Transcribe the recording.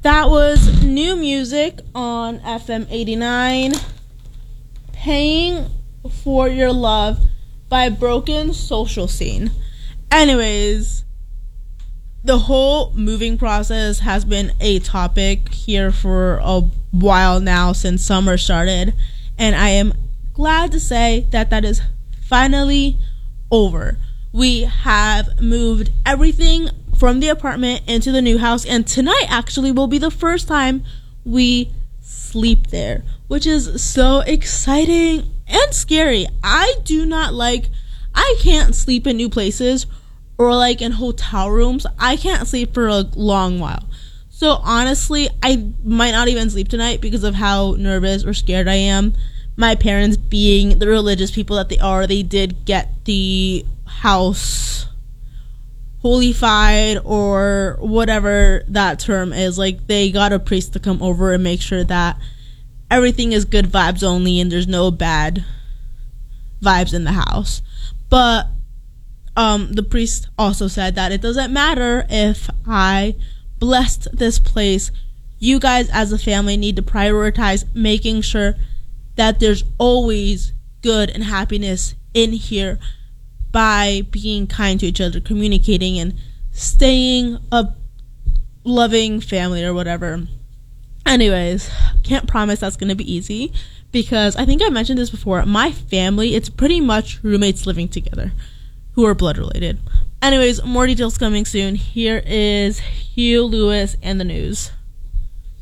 That was new music on FM 89, Paying for Your Love by Broken Social Scene. Anyways, the whole moving process has been a topic here for a while now since summer started, and I am glad to say that is finally over. We have moved everything from the apartment into the new house, and tonight actually will be the first time we sleep there, which is so exciting and scary. I can't sleep in new places or like in hotel rooms. I can't sleep for a long while. So honestly, I might not even sleep tonight because of how nervous or scared I am. My parents, being the religious people that they are, they did get the house holified, or whatever that term is. Like, they got a priest to come over and make sure that everything is good vibes only and there's no bad vibes in the house. But the priest also said that it doesn't matter if I blessed this place. You guys as a family need to prioritize making sure that there's always good and happiness in here by being kind to each other, communicating, and staying a loving family or whatever. Anyways, can't promise that's going to be easy because I think I mentioned this before. My family, it's pretty much roommates living together who are blood related. Anyways, more details coming soon. Here is Hugh Lewis and the news.